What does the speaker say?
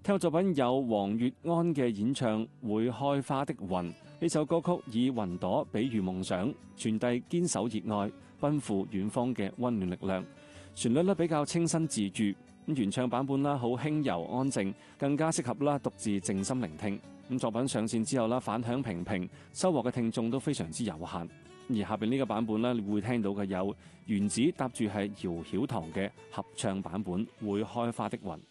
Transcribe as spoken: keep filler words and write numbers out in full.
聽作品有黃月安嘅演唱《會開花的雲》，呢首歌曲以雲朵比喻夢想，傳遞堅守熱愛、奔赴遠方嘅溫暖力量。旋律咧比較清新自住，咁原唱版本啦好輕柔安靜，更加適合啦獨自靜心聆聽。咁作品上線之後啦，反響平平，收穫嘅聽眾都非常之有限。而下邊呢個版本咧，你會聽到嘅有原子搭住係姚曉棠嘅合唱版本《會開花的雲》。